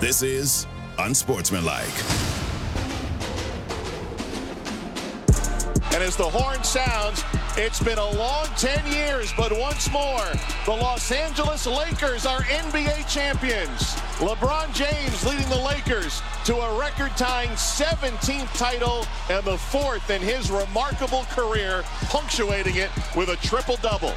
This is Unsportsmanlike. And as the horn sounds, it's been a long 10 years, but once more, the Los Angeles Lakers are NBA champions. LeBron James leading the Lakers to a record-tying 17th title and the 4th in his remarkable career, punctuating it with a triple-double.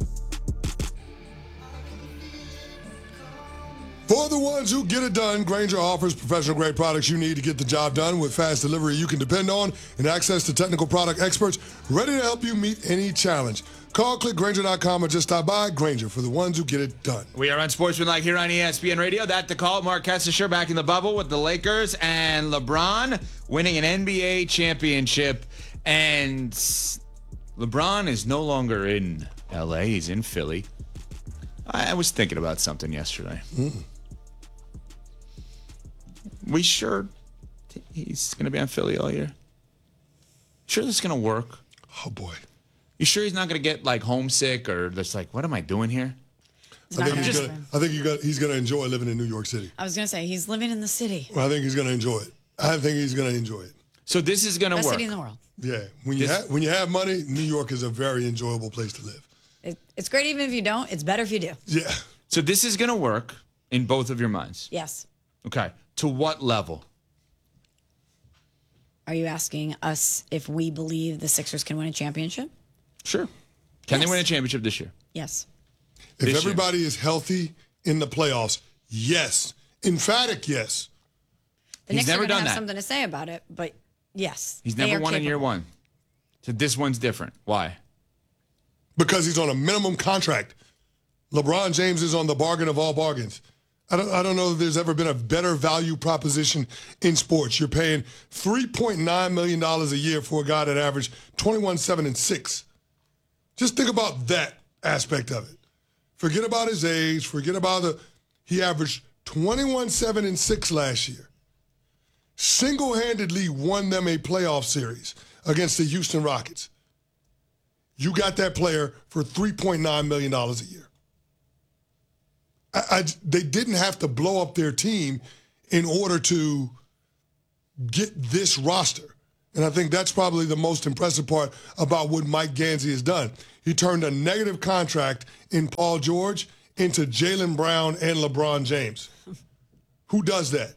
For the ones who get it done, Grainger offers professional-grade products you need to get the job done with fast delivery you can depend on and access to technical product experts ready to help you meet any challenge. Call, click Grainger.com, or just stop by. Grainger, for the ones who get it done. We are Unsportsmanlike here on ESPN Radio. That the call. Mark Kessler back in the bubble with the Lakers and LeBron winning an NBA championship. And LeBron is no longer in L.A. He's in Philly. I was thinking about something yesterday. We sure he's going to be on Philly all year? Sure this is going to work? Oh, boy. You sure he's not going to get, like, homesick or just like, what am I doing here? I think he's going to enjoy living in New York City. I was going to say, he's living in the city. Well, I think he's going to enjoy it. I think he's going to enjoy it. So this is going to work. Best city in the world. Yeah. When you have money, New York is a very enjoyable place to live. It's great even if you don't. It's better if you do. Yeah. So this is going to work in both of your minds? Yes. Okay. To what level? Are you asking us if we believe the Sixers can win a championship? Sure. Can they win a championship this year? Yes. If everybody is healthy in the playoffs, yes. Emphatic yes. The Knicks are going to have something to say about it, but yes. He's never won in year one. So this one's different. Why? Because he's on a minimum contract. LeBron James is on the bargain of all bargains. I don't know if there's ever been a better value proposition in sports. You're paying $3.9 million a year for a guy that averaged 21, 7, and 6. Just think about that aspect of it. Forget about his age. Forget about he averaged 21, 7, and 6 last year. Single-handedly won them a playoff series against the Houston Rockets. You got that player for $3.9 million a year. They didn't have to blow up their team in order to get this roster. And I think that's probably the most impressive part about what Mike Gansey has done. He turned a negative contract in Paul George into Jaylen Brown and LeBron James. Who does that?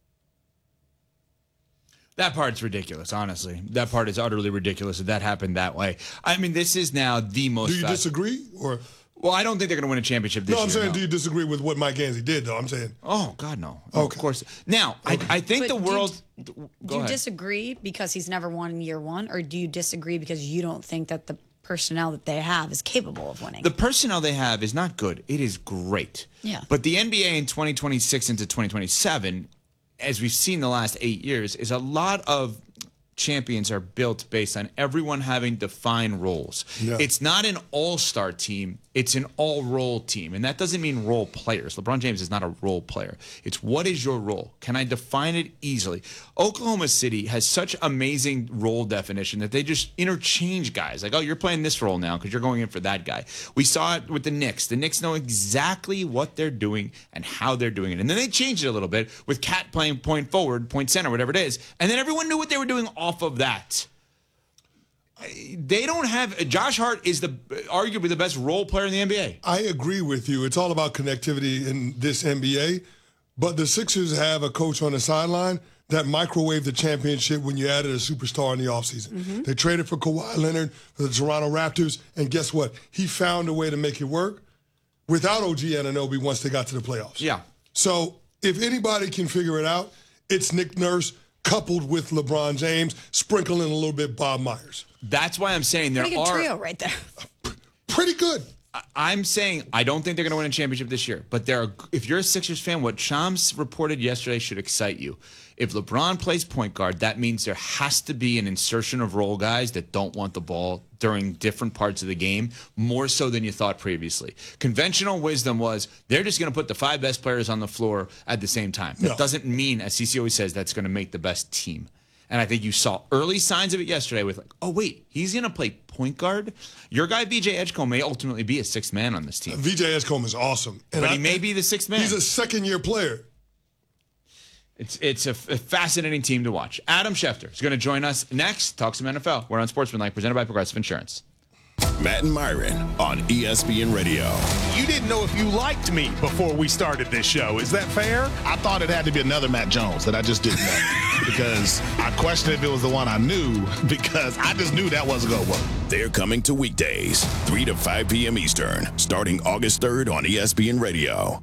That part's ridiculous, honestly. That part is utterly ridiculous that happened that way. I mean, this is now the most... Do you disagree? Or... Well, I don't think they're going to win a championship this year. No, I'm saying, do you disagree with what Mike Gansey did, though? I'm saying. Oh, God, no. Okay. Of course. Now, okay. I think the world... Do you disagree because he's never won in year one, or do you disagree because you don't think that the personnel that they have is capable of winning? The personnel they have is not good. It is great. Yeah. But the NBA in 2026 into 2027, as we've seen the last 8 years, is a lot of champions are built based on everyone having defined roles. Yeah. It's not an all-star team. It's an all-role team. And that doesn't mean role players. LeBron James is not a role player. It's what is your role? Can I define it easily? Oklahoma City has such amazing role definition that they just interchange guys. Like, oh, you're playing this role now because you're going in for that guy. We saw it with the Knicks. The Knicks know exactly what they're doing and how they're doing it. And then they changed it a little bit with Cat playing point forward, point center, whatever it is. And then everyone knew what they were doing off of that. They don't have... Josh Hart is arguably the best role player in the NBA. I agree with you. It's all about connectivity in this NBA. But the Sixers have a coach on the sideline that microwaved the championship when you added a superstar in the offseason. Mm-hmm. They traded for Kawhi Leonard for the Toronto Raptors, and guess what? He found a way to make it work without OG Anunoby once they got to the playoffs. Yeah. So if anybody can figure it out, it's Nick Nurse coupled with LeBron James, sprinkling a little bit Bob Myers. That's why I'm saying pretty good trio right there. Pretty good. I'm saying I don't think they're going to win a championship this year. But if you're a Sixers fan, what Shams reported yesterday should excite you. If LeBron plays point guard, that means there has to be an insertion of role guys that don't want the ball during different parts of the game, more so than you thought previously. Conventional wisdom was they're just going to put the 5 best players on the floor at the same time. That doesn't mean, as CC always says, that's going to make the best team. And I think you saw early signs of it yesterday with like, oh, wait, he's going to play point guard? Your guy, VJ Edgecombe, may ultimately be a 6th man on this team. VJ Edgecombe is awesome. But he may be the 6th man. He's a second-year player. It's a fascinating team to watch. Adam Schefter is going to join us next. Talk some NFL. We're on Sportsmanlike, presented by Progressive Insurance. Matt and Myron on ESPN Radio. You didn't know if you liked me before we started this show. Is that fair? I thought it had to be another Matt Jones that I just didn't know because I questioned if it was the one I knew because I just knew that wasn't going to work. They're coming to weekdays, 3 to 5 p.m. Eastern, starting August 3rd on ESPN Radio.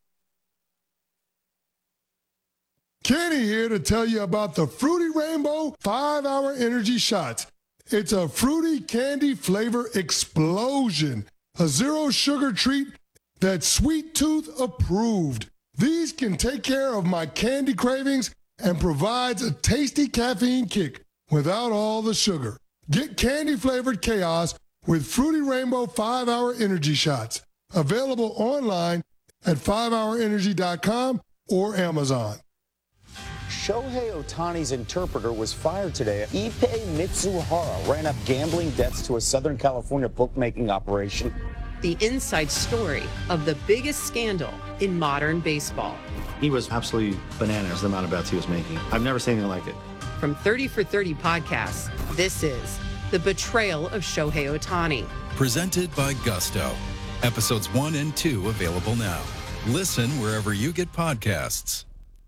Kenny here to tell you about the Fruity Rainbow 5-Hour Energy Shots. It's a fruity candy flavor explosion, a zero-sugar treat that's Sweet Tooth approved. These can take care of my candy cravings and provides a tasty caffeine kick without all the sugar. Get candy-flavored chaos with Fruity Rainbow 5-Hour Energy Shots. Available online at 5hourenergy.com or Amazon. Shohei Ohtani's interpreter was fired today. Ippei Mitsuhara ran up gambling debts to a Southern California bookmaking operation. The inside story of the biggest scandal in modern baseball. He was absolutely bananas, the amount of bets he was making. I've never seen anything like it. From 30 for 30 podcasts, this is The Betrayal of Shohei Ohtani. Presented by Gusto. Episodes 1 and 2 available now. Listen wherever you get podcasts.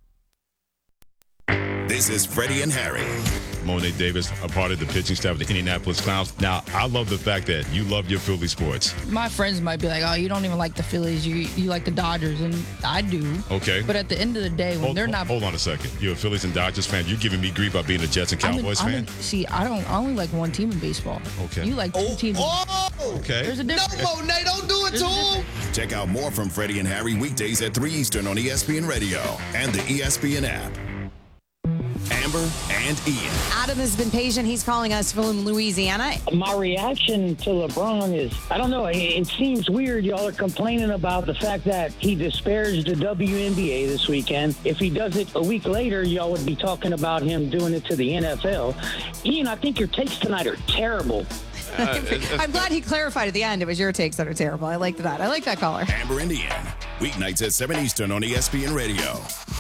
This is Freddie and Harry. Monet Davis, a part of the pitching staff of the Indianapolis Clowns. Now, I love the fact that you love your Philly sports. My friends might be like, oh, you don't even like the Phillies. You like the Dodgers. And I do. Okay. But at the end of the day, when they're not... Hold on a second. You're a Phillies and Dodgers fan. You're giving me grief about being a Jets and Cowboys fan? I only like one team in baseball. Okay. You like two teams. Okay. There's a difference. No, Monet, don't do it to him. Check out more from Freddie and Harry weekdays at 3 Eastern on ESPN Radio and the ESPN app. Amber and Ian. Adam has been patient. He's calling us from Louisiana. My reaction to LeBron is, I don't know, it seems weird. Y'all are complaining about the fact that he disparaged the WNBA this weekend. If he does it a week later, y'all would be talking about him doing it to the NFL. Ian, I think your takes tonight are terrible. I'm glad he clarified at the end. It was your takes that are terrible. I liked that. I like that caller. Amber and Ian. Weeknights at 7 Eastern on ESPN Radio.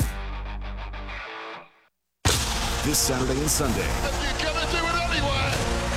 This Saturday and Sunday. You're gonna do it anyway.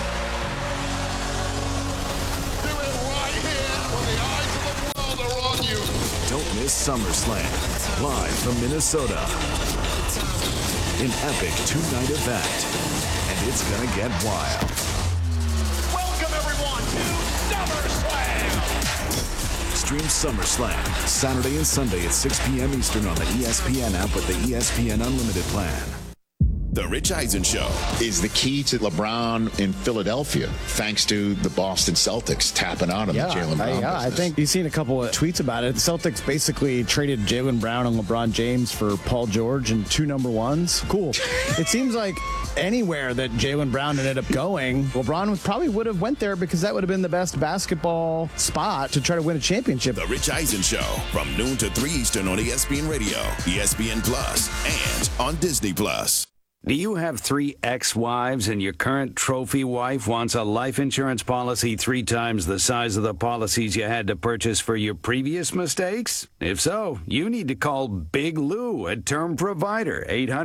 Do it right here when the eyes of the world are on you. Don't miss SummerSlam, live from Minnesota. An epic two-night event, and it's gonna get wild. Welcome everyone to SummerSlam. Stream SummerSlam Saturday and Sunday at 6 p.m. Eastern on the ESPN app with the ESPN Unlimited plan. The Rich Eisen Show is the key to LeBron in Philadelphia, thanks to the Boston Celtics tapping on him. Jaylen Brown. I think you've seen a couple of tweets about it. The Celtics basically traded Jaylen Brown and LeBron James for Paul George and 2 number ones. Cool. It seems like anywhere that Jaylen Brown ended up going, LeBron probably would have went there because that would have been the best basketball spot to try to win a championship. The Rich Eisen Show from noon to 3 Eastern on ESPN Radio, ESPN Plus, and on Disney Plus. Do you have 3 ex-wives and your current trophy wife wants a life insurance policy 3 times the size of the policies you had to purchase for your previous mistakes? If so, you need to call Big Lou at Term Provider,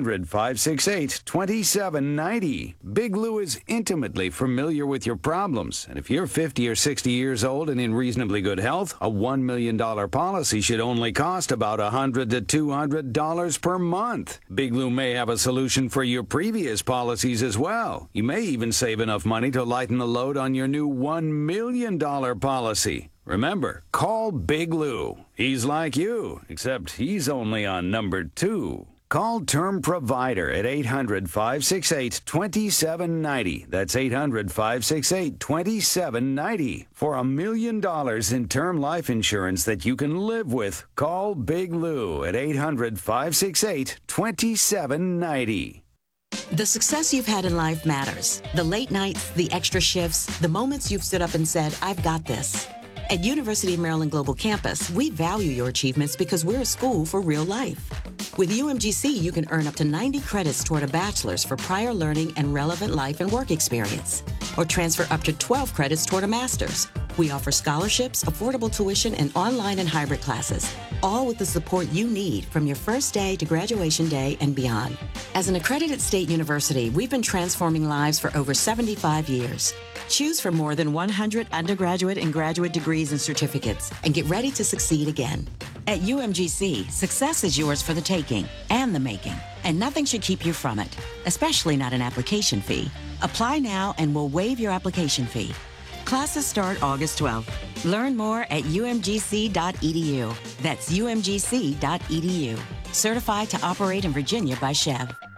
800-568-2790. Big Lou is intimately familiar with your problems, and if you're 50 or 60 years old and in reasonably good health, a $1 million policy should only cost about $100 to $200 per month. Big Lou may have a solution for your previous policies as well. You may even save enough money to lighten the load on your new $1 million policy. Remember, call Big Lou. He's like you, except he's only on number 2. Call Term Provider at 800-568-2790. That's 800-568-2790. For $1 million in term life insurance that you can live with, call Big Lou at 800-568-2790. The success you've had in life matters. The late nights, the extra shifts, the moments you've stood up and said, I've got this. At University of Maryland Global Campus, we value your achievements because we're a school for real life. With UMGC, you can earn up to 90 credits toward a bachelor's for prior learning and relevant life and work experience, or transfer up to 12 credits toward a master's, We offer scholarships, affordable tuition, and online and hybrid classes, all with the support you need from your first day to graduation day and beyond. As an accredited state university, we've been transforming lives for over 75 years. Choose from more than 100 undergraduate and graduate degrees and certificates, and get ready to succeed again. At UMGC, success is yours for the taking and the making, and nothing should keep you from it, especially not an application fee. Apply now and we'll waive your application fee. Classes start August 12th. Learn more at umgc.edu. That's umgc.edu. Certified to operate in Virginia by Chev.